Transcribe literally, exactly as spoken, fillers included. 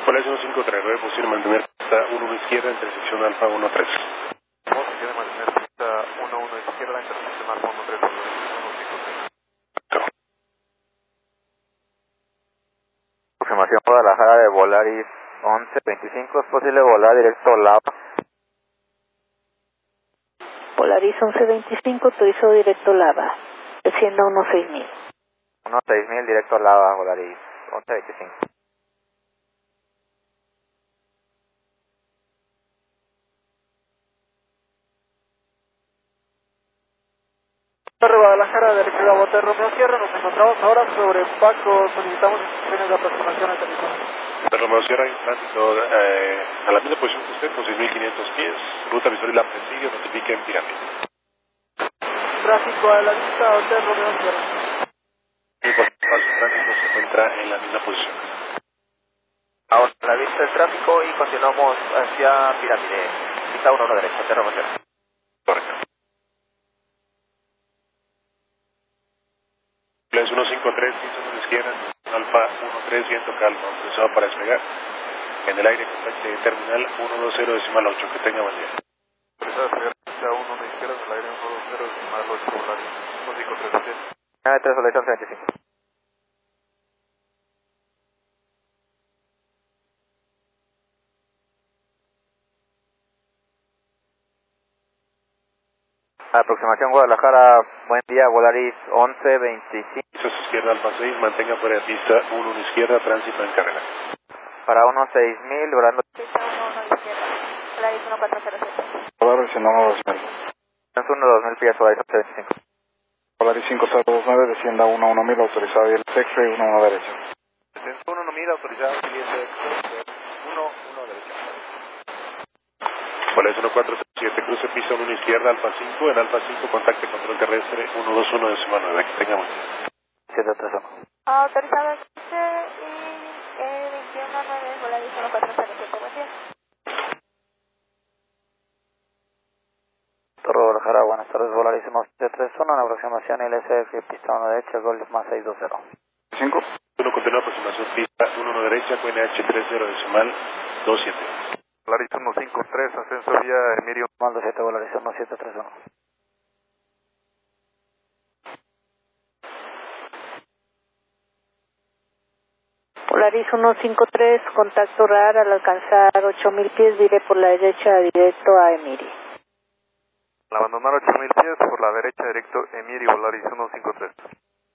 Polaris uno cinco tres nueve, posible mantener pista uno uno izquierda, intersección Alfa uno tres. Posible mantener pista uno uno izquierda, intersección Alfa uno tres. Aproximación Guadalajara de Volaris once veinticinco, es posible volar directo Lava. Volaris once veinticinco, autorizo directo Lava, descienda uno seis mil. uno seis mil directo Lava, Volaris once veinticinco. Torre Guadalajara, derecho a Bote Romeo Sierra, nos encontramos ahora sobre Paco, solicitamos instrucciones de aproximación a California. De Romeo Sierra hay tránsito eh, a la misma posición que usted, con seis mil quinientos pies, ruta Victoria La Presidio, notifique en pirámide. Tráfico a la vista, Hotel Romeo Sierra. Y por paso el tránsito se encuentra en la misma posición. Ahora a la vista del tráfico y continuamos hacia pirámide. Pista uno uno derecho, Hotel Romeo Sierra. Correcto. Polaris uno cinco tres, piso uno izquierda, Alfa uno tres, viento calma, autorizado para despegar. En el aire, contacte terminal uno dos cero decimal ocho, que tenga buen día. Autorizado a despegar pista uno uno izquierda, en el aire uno dos cero decimal ocho, Volaris uno cinco tres. nueve tres, Volaris once veinticinco. Aproximación Guadalajara, buen día, Volaris once veinticinco. Piso izquierda, Alfa seis, mantenga fuera de pista uno uno izquierda, tránsito en carrera. Para uno seis mil, logrando. Pista uno uno izquierda, Volaris uno cuatro cero siete. Volaris uno dos mil. uno dos mil pies, Volaris once veinticinco. Volaris cinco cero dos nueve, descienda uno uno mil, autorizado y el X-Ray uno uno derecho. uno uno mil, autorizado, siguiente uno uno derecho. Polaris uno cuatro siete, cruce pista uno izquierda, Alfa cinco, en Alfa cinco, contacte control terrestre uno dos uno decimal nueve, que tenga buen día. siete tres uno. Autorizado el cruce y eh, veintiuno nueve, Volaris uno cuatro cero siete, buen día. Torre Guadalajara, buenas tardes, Volaris siete tres uno, en aproximación L S F, pista uno derecha, Golf más seis dos cero. cinco. uno continúa aproximación pista uno uno derecha, Q N H tres cero decimal dos siete. Volaris uno cinco tres, ascenso vía Emirio. Mando siete, Volaris uno siete tres uno. Polaris uno cinco tres, contacto radar al alcanzar ocho mil pies, vire por la derecha directo a Emiri. Al abandonar ocho mil pies, por la derecha directo Emiri, Volaris uno cinco tres.